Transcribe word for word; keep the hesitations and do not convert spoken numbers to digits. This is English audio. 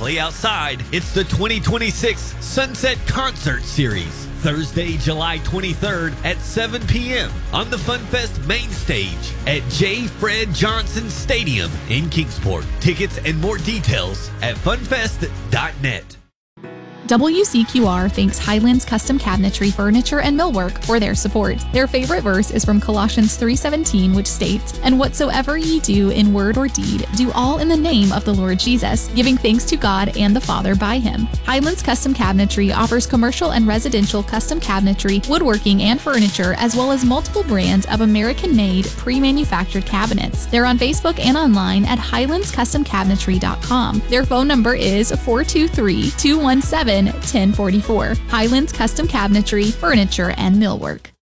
Play outside. It's the twenty twenty-six Sunset Concert Series. Thursday, July twenty-third at seven p.m. on the FunFest main stage at J. Fred Johnson Stadium in Kingsport. Tickets and more details at funfest dot net. W C Q R thanks Highlands Custom Cabinetry Furniture and Millwork for their support. Their favorite verse is from Colossians three seventeen, which states, "And whatsoever ye do in word or deed, do all in the name of the Lord Jesus, giving thanks to God and the Father by him." Highlands Custom Cabinetry offers commercial and residential custom cabinetry, woodworking, and furniture, as well as multiple brands of American-made, pre-manufactured cabinets. They're on Facebook and online at highlands custom cabinetry dot com. Their phone number is four two three, two one seven, one zero four four. Highlands Custom Cabinetry, Furniture, and Millwork.